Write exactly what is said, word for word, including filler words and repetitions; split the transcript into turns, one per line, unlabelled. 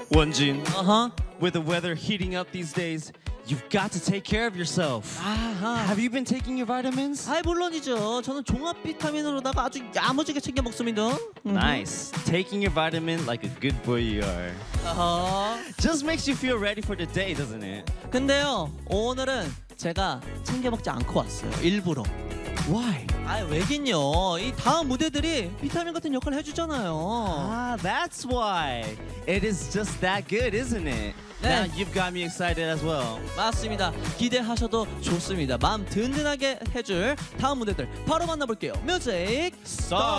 원진,
어허.
with the weather heating up these days, you've got to take care of yourself.
아하.
Have you been taking your vitamins?
아, 물론이죠. 저는 종합 비타민으로다가 아주 야무지게 챙겨 먹습니다.
Nice. Taking your vitamin like a good boy you are.
어허.
Just makes you feel ready for the day, doesn't it?
근데요, 오늘은 제가 챙겨 먹지 않고 왔어요. 일부러.
Why?
아, 왜긴요. 이 다음 무대들이 비타민 같은 역할을 해주잖아요.
Ah, that's why. It is just that good, isn't it?
네.
Now you've got me excited as well.
맞습니다. 기대하셔도 좋습니다. 마음 든든하게 해줄 다음 무대들 바로 만나볼게요. 뮤직
Start.